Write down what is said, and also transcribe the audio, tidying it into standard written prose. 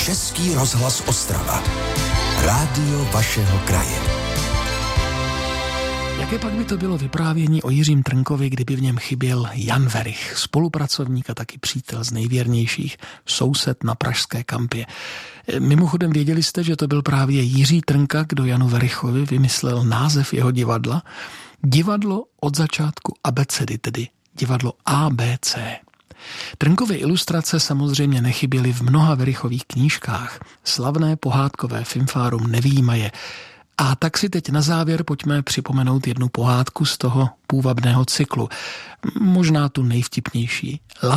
Český rozhlas Ostrava. Rádio vašeho kraje. Jaké pak by to bylo vyprávění o Jiřím Trnkovi, kdyby v něm chyběl Jan Werich, spolupracovník a taky přítel z nejvěrnějších, soused na pražské kampě. Mimochodem věděli jste, že to byl právě Jiří Trnka, kdo Janu Werichovi vymyslel název jeho divadla? Divadlo od začátku abecedy, tedy divadlo ABC. Trnkovy ilustrace samozřejmě nechyběly v mnoha Werichových knížkách. Slavné pohádkové Fimfárum nevyjímaje. A tak si teď na závěr pojďme připomenout jednu pohádku z toho půvabného cyklu. Možná tu nejvtipnější.